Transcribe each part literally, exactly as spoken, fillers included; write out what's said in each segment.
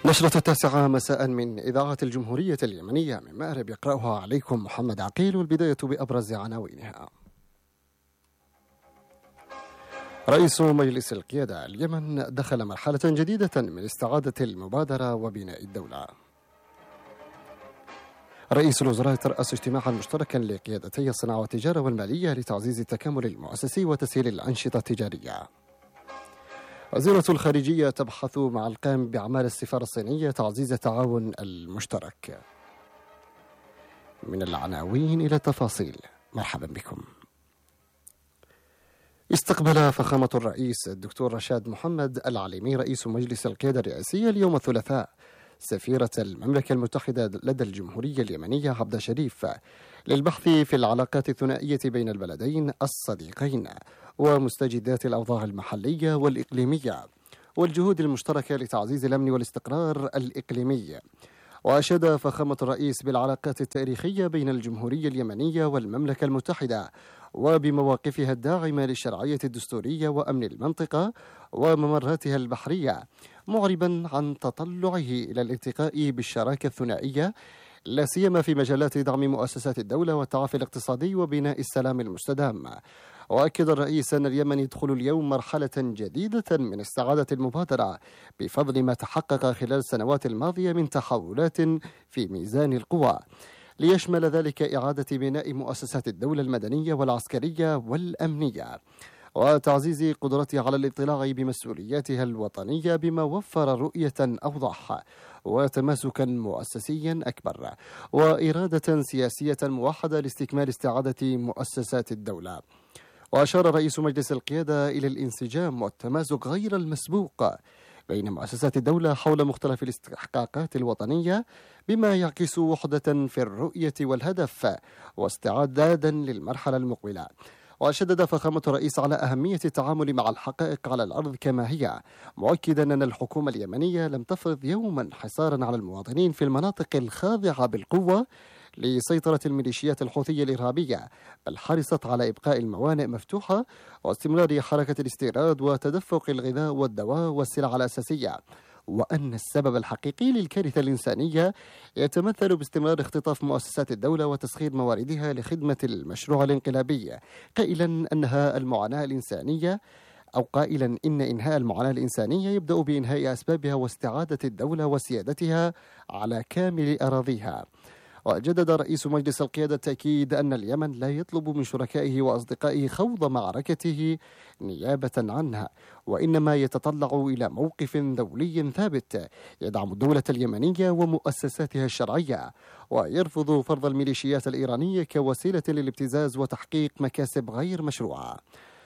نشرة التاسعة مساء من إذاعة الجمهورية اليمنية من مأرب، يقرأها عليكم محمد عقيل، والبداية بأبرز عناوينها. رئيس مجلس القيادة اليمن دخل مرحلة جديدة من استعادة المبادرة وبناء الدولة. رئيس الوزراء ترأس اجتماعا مشتركا لقيادتي الصناعة والتجارة والمالية لتعزيز التكامل المؤسسي وتسهيل الأنشطة التجارية. وزيرة الخارجية تبحث مع القائم بأعمال السفارة الصينية تعزيز التعاون المشترك. من العناوين إلى التفاصيل، مرحبا بكم. استقبل فخامة الرئيس الدكتور رشاد محمد العليمي رئيس مجلس القيادة الرئاسية اليوم الثلاثاء سفيرة المملكة المتحدة لدى الجمهورية اليمنية عبد شريف للبحث في العلاقات الثنائية بين البلدين الصديقين ومستجدات الأوضاع المحلية والإقليمية والجهود المشتركة لتعزيز الأمن والاستقرار الإقليمي. وأشاد فخامة الرئيس بالعلاقات التاريخية بين الجمهورية اليمنية والمملكة المتحدة وبمواقفها الداعمة للشرعية الدستورية وأمن المنطقة وممراتها البحرية، معربا عن تطلعه إلى الالتقاء بالشراكة الثنائية لا سيما في مجالات دعم مؤسسات الدولة والتعافي الاقتصادي وبناء السلام المستدام. وأكد الرئيس أن اليمن يدخل اليوم مرحلة جديدة من استعادة المبادرة بفضل ما تحقق خلال السنوات الماضية من تحولات في ميزان القوى، ليشمل ذلك إعادة بناء مؤسسات الدولة المدنية والعسكرية والأمنية وتعزيز قدرتها على الاطلاع بمسؤولياتها الوطنية بما وفر رؤية أوضح وتماسكا مؤسسيا أكبر وإرادة سياسية موحدة لاستكمال استعادة مؤسسات الدولة. وأشار رئيس مجلس القيادة إلى الانسجام والتمازج غير المسبوق بين مؤسسات الدولة حول مختلف الاستحقاقات الوطنية بما يعكس وحدة في الرؤية والهدف واستعدادا للمرحلة المقبلة. وشدد فخامة الرئيس على أهمية التعامل مع الحقائق على الأرض كما هي، مؤكدا أن الحكومة اليمنية لم تفرض يوما حصارا على المواطنين في المناطق الخاضعة بالقوة لسيطرة الميليشيات الحوثية الإرهابية، بل حرصت على إبقاء الموانئ مفتوحة واستمرار حركة الاستيراد وتدفق الغذاء والدواء والسلع الأساسية، وأن السبب الحقيقي للكارثة الإنسانية يتمثل باستمرار اختطاف مؤسسات الدولة وتسخير مواردها لخدمة المشروع الانقلابي، قائلا أنها المعاناة الإنسانية أو قائلا إن إنهاء المعاناة الإنسانية يبدأ بإنهاء أسبابها واستعادة الدولة وسيادتها على كامل أراضيها. وجدد رئيس مجلس القيادة التأكيد أن اليمن لا يطلب من شركائه وأصدقائه خوض معركته نيابة عنها، وإنما يتطلع إلى موقف دولي ثابت يدعم الدولة اليمنية ومؤسساتها الشرعية ويرفض فرض الميليشيات الإيرانية كوسيلة للابتزاز وتحقيق مكاسب غير مشروعة.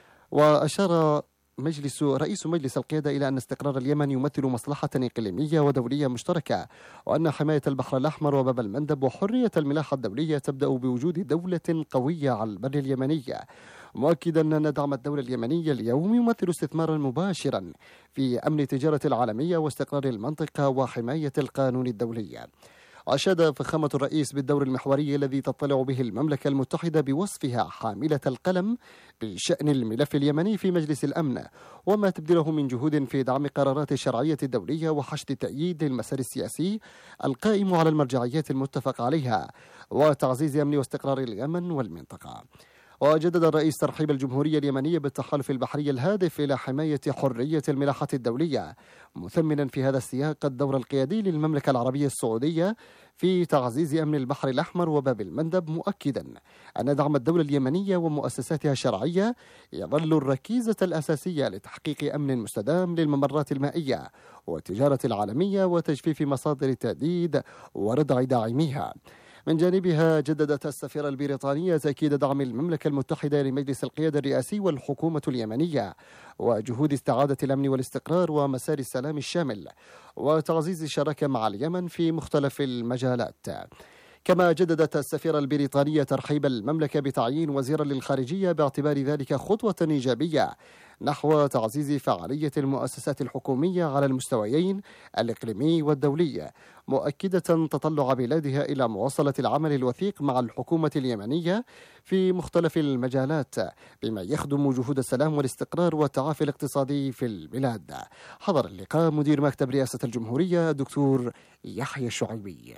وأشار مجلس رئيس مجلس القيادة إلى أن استقرار اليمن يمثل مصلحة إقليمية ودولية مشتركة، وأن حماية البحر الأحمر وباب المندب وحرية الملاحة الدولية تبدأ بوجود دولة قوية على البر اليمني، مؤكدا أن دعم الدولة اليمنية اليوم يمثل استثمارا مباشرا في أمن التجارة العالمية واستقرار المنطقة وحماية القانون الدولي. أشاد فخامة الرئيس بالدور المحوري الذي تطلع به المملكة المتحدة بوصفها حاملة القلم بشأن الملف اليمني في مجلس الأمن، وما تبذله من جهود في دعم قرارات الشرعية الدولية وحشد تأييد للمسار السياسي القائم على المرجعيات المتفق عليها وتعزيز أمن واستقرار اليمن والمنطقة. وجدد الرئيس ترحيب الجمهورية اليمنية بالتحالف البحري الهادف إلى حماية حرية الملاحة الدولية، مثمنا في هذا السياق الدور القيادي للمملكة العربية السعودية في تعزيز أمن البحر الأحمر وباب المندب، مؤكدا أن دعم الدولة اليمنية ومؤسساتها الشرعية يظل الركيزة الأساسية لتحقيق أمن مستدام للممرات المائية والتجارة العالمية وتجفيف مصادر التهديد وردع داعميها. من جانبها جددت السفيرة البريطانية تأكيد دعم المملكة المتحدة لمجلس القيادة الرئاسي والحكومة اليمنية وجهود استعادة الأمن والاستقرار ومسار السلام الشامل وتعزيز الشراكة مع اليمن في مختلف المجالات. كما جددت السفيرة البريطانية ترحيب المملكة بتعيين وزيرا للخارجية باعتبار ذلك خطوة إيجابية نحو تعزيز فعالية المؤسسات الحكومية على المستويين الإقليمي والدولي، مؤكدة تطلع بلادها إلى مواصلة العمل الوثيق مع الحكومة اليمنية في مختلف المجالات بما يخدم جهود السلام والاستقرار والتعافي الاقتصادي في البلاد. حضر اللقاء مدير مكتب رئاسة الجمهورية الدكتور يحيى الشعيبي.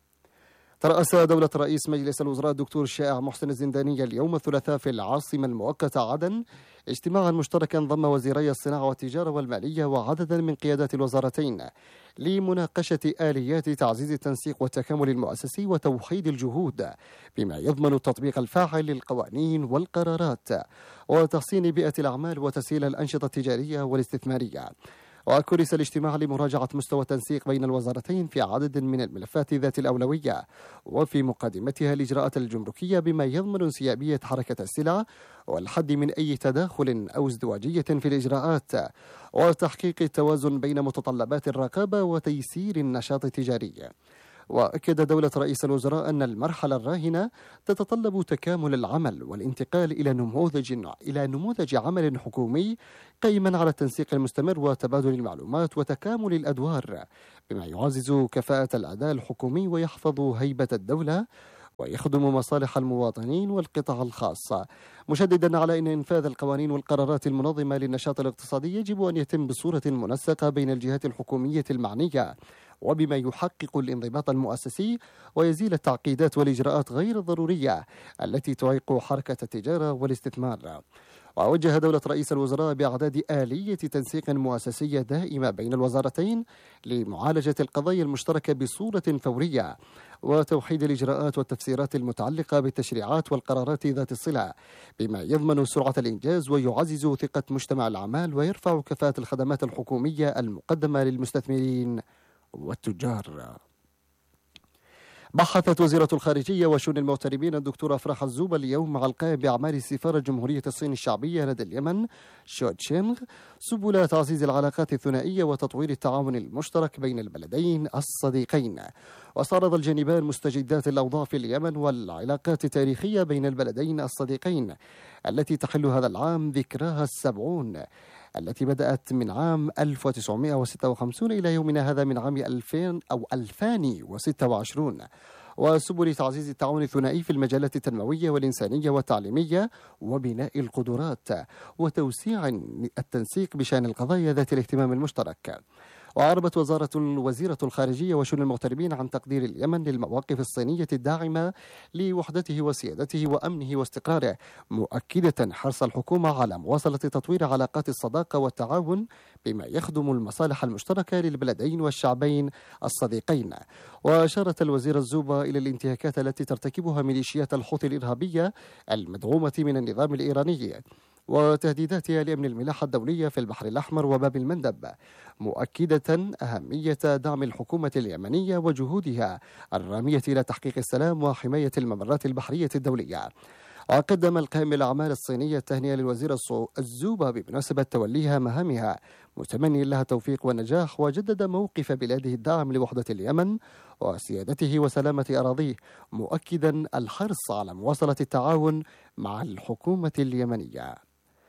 ترأس دولة رئيس مجلس الوزراء الدكتور الشائع محسن الزنداني اليوم الثلاثاء في العاصمة المؤقتة عدن اجتماعا مشتركا ضم وزيري الصناعة والتجارة والمالية وعددا من قيادات الوزارتين لمناقشة آليات تعزيز التنسيق والتكامل المؤسسي وتوحيد الجهود بما يضمن التطبيق الفاعل للقوانين والقرارات وتحسين بيئة الأعمال وتسهيل الأنشطة التجارية والاستثمارية. وكرس الاجتماع لمراجعة مستوى التنسيق بين الوزارتين في عدد من الملفات ذات الأولوية وفي مقدمتها الإجراءات الجمركية بما يضمن انسيابية حركة السلع والحد من أي تداخل أو ازدواجية في الإجراءات وتحقيق التوازن بين متطلبات الرقابة وتيسير النشاط التجاري. وأكد دولة رئيس الوزراء أن المرحلة الراهنة تتطلب تكامل العمل والانتقال إلى نموذج إلى نموذج عمل حكومي قائما على التنسيق المستمر وتبادل المعلومات وتكامل الأدوار بما يعزز كفاءة الأداء الحكومي ويحفظ هيبة الدولة ويخدم مصالح المواطنين والقطاع الخاص، مشددا على أن إنفاذ القوانين والقرارات المنظمة للنشاط الاقتصادي يجب أن يتم بصورة منسقة بين الجهات الحكومية المعنية وبما يحقق الانضباط المؤسسي ويزيل التعقيدات والإجراءات غير الضرورية التي تعيق حركة التجارة والاستثمار. ووجه دولة رئيس الوزراء بإعداد آلية تنسيق مؤسسية دائمة بين الوزارتين لمعالجة القضايا المشتركة بصورة فورية وتوحيد الإجراءات والتفسيرات المتعلقة بالتشريعات والقرارات ذات الصلة بما يضمن سرعة الإنجاز ويعزز ثقة مجتمع الأعمال ويرفع كفاءة الخدمات الحكومية المقدمة للمستثمرين والتجار. بحثت وزيرة الخارجية وشؤون المغتربين الدكتورة أفراح الزوبة اليوم مع القائم بأعمال سفارة جمهورية الصين الشعبية لدى اليمن شو تشينغ سبل تعزيز العلاقات الثنائية وتطوير التعاون المشترك بين البلدين الصديقين. واستعرض الجانبان مستجدات الأوضاع في اليمن والعلاقات التاريخية بين البلدين الصديقين التي تحل هذا العام ذكراها السبعون التي بدأت من عام ألف وتسعمائة وستة وخمسين إلى يومنا هذا من عام ألفين أو ألفين وستة وعشرين، وسبل تعزيز التعاون الثنائي في المجالات التنموية والإنسانية والتعليمية وبناء القدرات وتوسيع التنسيق بشأن القضايا ذات الاهتمام المشترك. وأعربت وزارة وزيرة الخارجية وشؤون المغتربين عن تقدير اليمن للمواقف الصينية الداعمة لوحدته وسيادته وأمنه واستقراره، مؤكدة حرص الحكومة على مواصلة تطوير علاقات الصداقة والتعاون بما يخدم المصالح المشتركة للبلدين والشعبين الصديقين. وأشارت الوزيرة الزوبة إلى الانتهاكات التي ترتكبها ميليشيات الحوثي الإرهابية المدعومة من النظام الإيراني وتهديداتها لأمن الملاحة الدولية في البحر الأحمر وباب المندب، مؤكدة أهمية دعم الحكومة اليمنية وجهودها الرامية إلى تحقيق السلام وحماية الممرات البحرية الدولية. وقدم القائم بالأعمال الصينية التهنئة للوزيرة الزوبة بمناسبة توليها مهامها متمني لها التوفيق والنجاح، وجدد موقف بلاده الداعم لوحدة اليمن وسيادته وسلامة أراضيه، مؤكدا الحرص على مواصلة التعاون مع الحكومة اليمنية.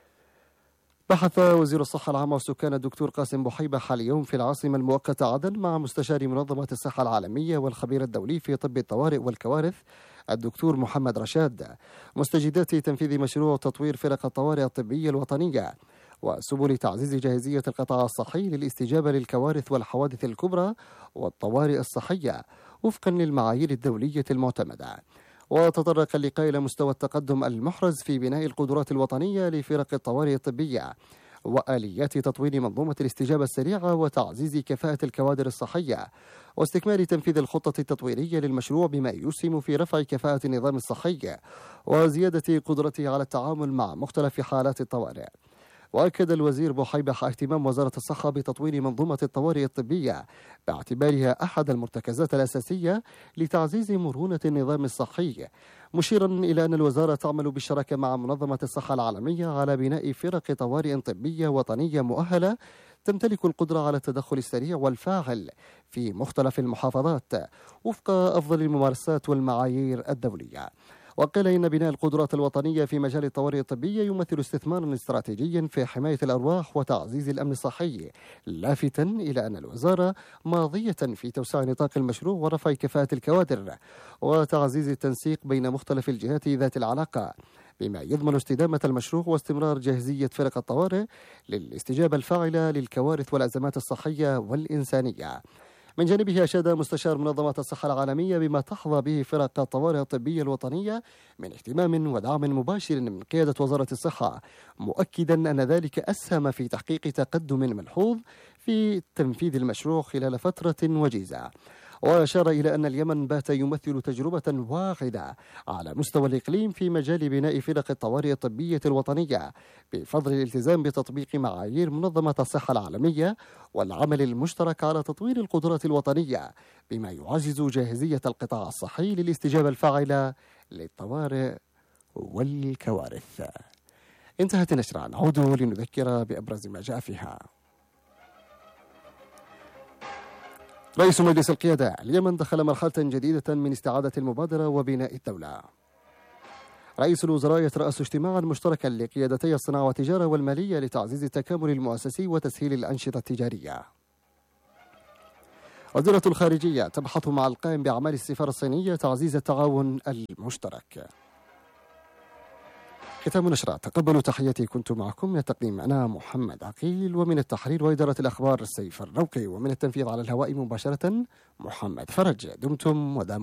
بحث وزير الصحة العامة والسكان الدكتور قاسم بحيبة اليوم في العاصمة المؤقتة عدن مع مستشار منظمة الصحة العالمية والخبير الدولي في طب الطوارئ والكوارث الدكتور محمد رشاد مستجدات تنفيذ مشروع تطوير فرق الطوارئ الطبية الوطنية وسبل تعزيز جاهزية القطاع الصحي للاستجابة للكوارث والحوادث الكبرى والطوارئ الصحية وفقا للمعايير الدولية المعتمدة. وتطرق اللقاء إلى مستوى التقدم المحرز في بناء القدرات الوطنية لفرق الطوارئ الطبية وآليات تطوير منظومة الاستجابة السريعة وتعزيز كفاءة الكوادر الصحية واستكمال تنفيذ الخطة التطويرية للمشروع بما يسهم في رفع كفاءة النظام الصحي وزيادة قدرته على التعامل مع مختلف حالات الطوارئ. وأكد الوزير بحيبة اهتمام وزارة الصحة بتطوير منظومة الطوارئ الطبية باعتبارها أحد المرتكزات الأساسية لتعزيز مرونة النظام الصحي، مشيرا إلى أن الوزارة تعمل بالشراكة مع منظمة الصحة العالمية على بناء فرق طوارئ طبية وطنية مؤهلة تمتلك القدرة على التدخل السريع والفاعل في مختلف المحافظات وفق أفضل الممارسات والمعايير الدولية. وقال إن بناء القدرات الوطنية في مجال الطوارئ الطبية يمثل استثمارا استراتيجيا في حماية الأرواح وتعزيز الأمن الصحي، لافتا إلى أن الوزارة ماضية في توسيع نطاق المشروع ورفع كفاءة الكوادر وتعزيز التنسيق بين مختلف الجهات ذات العلاقة، بما يضمن استدامة المشروع واستمرار جاهزية فرق الطوارئ للاستجابة الفاعلة للكوارث والأزمات الصحية والإنسانية. من جانبه أشاد مستشار منظمة الصحة العالمية بما تحظى به فرق الطوارئ الطبية الوطنية من اهتمام ودعم مباشر من قيادة وزارة الصحة، مؤكدا أن ذلك أسهم في تحقيق تقدم ملحوظ في تنفيذ المشروع خلال فترة وجيزة. وأشار إلى أن اليمن بات يمثل تجربة واحدة على مستوى الإقليم في مجال بناء فرق الطوارئ الطبية الوطنية بفضل الالتزام بتطبيق معايير منظمة الصحة العالمية والعمل المشترك على تطوير القدرات الوطنية، بما يعزز جاهزية القطاع الصحي للاستجابة الفاعلة للطوارئ والكوارث. انتهت النشرة، نعود لنذكر بأبرز ما جاء فيها. رئيس مجلس القيادة: اليمن دخل مرحلة جديدة من استعادة المبادرة وبناء الدولة. رئيس الوزراء يترأس اجتماعا مشتركا لقيادتي الصناعة والتجارة والمالية لتعزيز التكامل المؤسسي وتسهيل الأنشطة التجارية. وزارة الخارجية تبحث مع القائم بأعمال السفارة الصينية تعزيز التعاون المشترك. ختام نشرة، تقبلوا تحياتي، كنت معكم من التقديم أنا محمد عقيل، ومن التحرير وإدارة الأخبار سيف الروقي، ومن التنفيذ على الهواء مباشرة محمد فرج. دمتم ودام